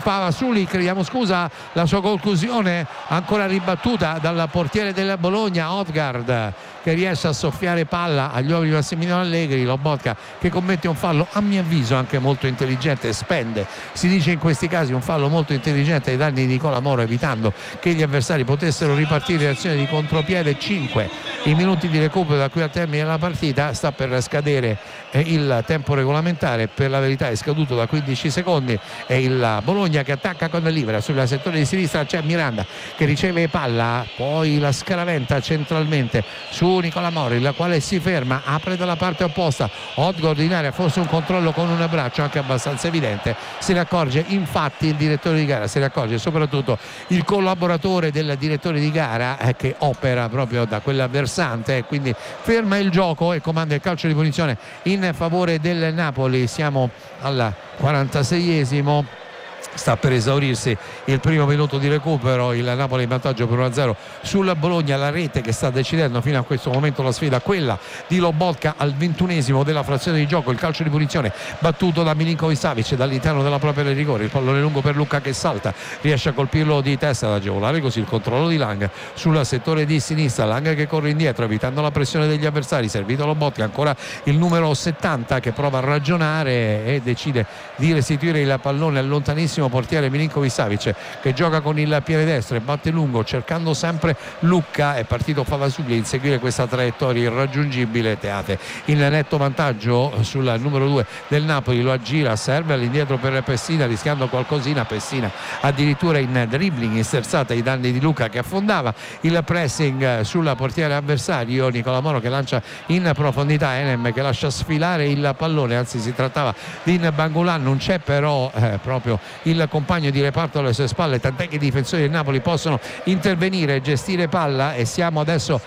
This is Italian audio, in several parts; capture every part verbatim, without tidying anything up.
Favasuli, chiediamo scusa, la sua conclusione ancora ribattuta dal portiere del Bologna, Odgaard, che riesce a soffiare palla agli uomini di Massimiliano Allegri. Lobotka che commette un fallo a mio avviso anche molto intelligente, spende, si dice in questi casi, un fallo molto intelligente ai danni di Nicola Moro, evitando che gli avversari potessero ripartire in azione di contropiede. Cinque i minuti di recupero da qui al termine della partita, sta per scadere eh, il tempo regolamentare, per la verità è scaduto da quindici secondi, e il Bologna che attacca con l'Ivrea. Sul settore di sinistra c'è Miranda che riceve palla, poi la scaraventa centralmente su Nicola Moro, il quale si ferma, apre dalla parte opposta, Odgaard in area, forse un controllo con un braccio anche abbastanza evidente, se ne accorge infatti il direttore di gara, se ne accorge soprattutto il collaboratore del direttore di gara eh, che opera proprio da quella versante, quindi ferma il gioco e comanda il calcio di punizione in favore del Napoli. Siamo al quarantaseiesimo, sta per esaurirsi il primo minuto di recupero, il Napoli in vantaggio per uno a zero sul Bologna. La rete che sta decidendo fino a questo momento la sfida, quella di Lobotka al ventunesimo della frazione di gioco. Il calcio di punizione battuto da Milinkovic Savic dall'interno della propria area di rigore, il pallone lungo per Lucca che salta, riesce a colpirlo di testa ad agevolare così il controllo di Lang sul settore di sinistra. Lang che corre indietro evitando la pressione degli avversari, servito Lobotka, ancora il numero settanta che prova a ragionare e decide di restituire il pallone al lontanissimo portiere Milinkovic Savic, che gioca con il piede destro e batte lungo cercando sempre Lucca. È partito Favasuglia a inseguire questa traiettoria irraggiungibile. Teate in netto vantaggio sul numero due del Napoli, lo aggira, serve all'indietro per Pessina rischiando qualcosina. Pessina addirittura in dribbling, insterzata ai danni di Lucca che affondava. Il pressing sul portiere avversario, Nicola Moro che lancia in profondità, Enem che lascia sfilare il pallone, anzi si trattava di Bangulan, non c'è però eh, proprio il compagno di reparto alle sue spalle, tant'è che i difensori del Napoli possono intervenire, gestire palla. E siamo adesso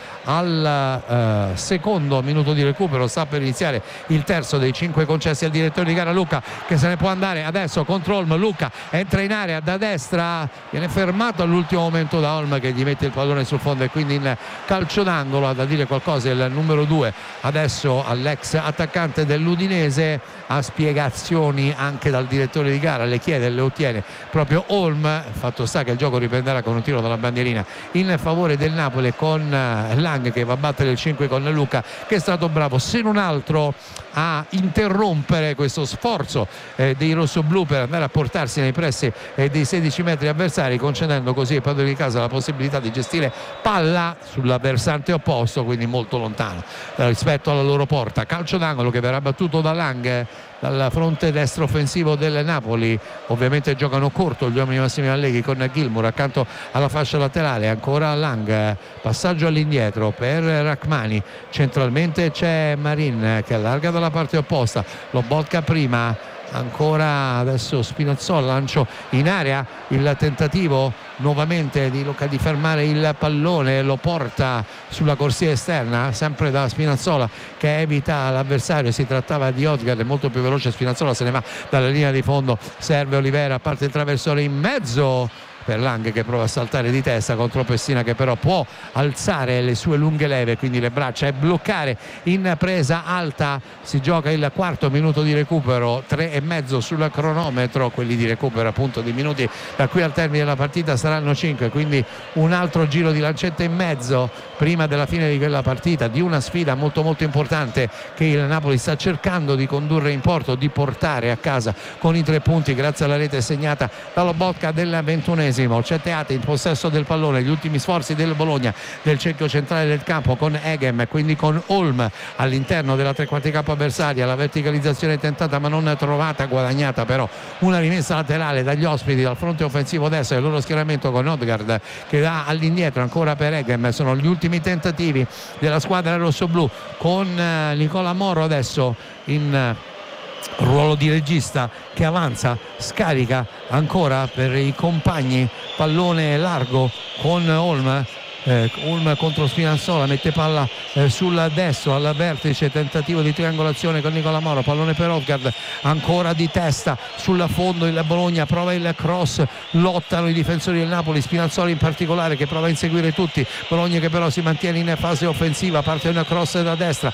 al uh, secondo minuto di recupero, sta per iniziare il terzo dei cinque concessi al direttore di gara. Lucca che se ne può andare adesso contro Olm, Lucca entra in area da destra, viene fermato all'ultimo momento da Olm che gli mette il pallone sul fondo, e quindi in calcio d'angolo. Ha da dire qualcosa il numero due adesso all'ex attaccante dell'Udinese, ha spiegazioni anche dal direttore di gara, le chiede, le ottiene proprio Olm. Fatto sta che il gioco riprenderà con un tiro dalla bandierina in favore del Napoli, con Lang che va a battere il cinque con Lucca, che è stato bravo se non altro a interrompere questo sforzo eh, dei rossoblù per andare a portarsi nei pressi eh, dei sedici metri avversari, concedendo così ai padroni di casa la possibilità di gestire palla sulla versante opposto, quindi molto lontano eh, rispetto alla loro porta. Calcio d'angolo che verrà battuto da Lang dal fronte destro offensivo del Napoli. Ovviamente giocano corto gli uomini di Massimiliano Allegri con Gilmour accanto alla fascia laterale, ancora Lang, passaggio all'indietro per Rachmani, centralmente c'è Marin che allarga dalla parte opposta, Lobotka prima, ancora adesso Spinazzola, lancio in area, il tentativo nuovamente di Lucca di fermare il pallone, lo porta sulla corsia esterna sempre da Spinazzola che evita l'avversario, si trattava di Odgaard, molto più veloce Spinazzola, se ne va dalla linea di fondo, serve Olivera, parte il traversone in mezzo per Lang che prova a saltare di testa contro Pessina che però può alzare le sue lunghe leve, quindi le braccia, e bloccare in presa alta. Si gioca il quarto minuto di recupero, tre e mezzo sul cronometro, quelli di recupero appunto di minuti da qui al termine della partita saranno cinque, quindi un altro giro di lancetta in mezzo prima della fine di quella partita, di una sfida molto molto importante che il Napoli sta cercando di condurre in porto, di portare a casa con i tre punti grazie alla rete segnata da Lobotka del ventunesimo. C'è Teate in possesso del pallone, gli ultimi sforzi del Bologna del cerchio centrale del campo con Eghem, quindi con Olm all'interno della tre quarti campo avversaria, la verticalizzazione tentata ma non trovata, guadagnata però una rimessa laterale dagli ospiti dal fronte offensivo destro del loro schieramento con Odgaard che dà all'indietro ancora per Eghem. Sono gli ultimi tentativi della squadra rossoblù con Nicola Moro adesso in ruolo di regista che avanza, scarica ancora per i compagni, pallone largo con Olm, eh, Olm contro Spinazzola, mette palla eh, sul destro al vertice, tentativo di triangolazione con Nicola Moro, pallone per Odgaard, ancora di testa sul fondo il Bologna, prova il cross, lottano i difensori del Napoli, Spinazzola in particolare che prova a inseguire tutti, Bologna che però si mantiene in fase offensiva, parte una cross da destra,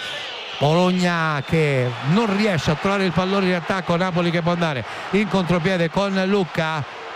Bologna che non riesce a trovare il pallone di attacco, Napoli che può andare in contropiede con Lucca,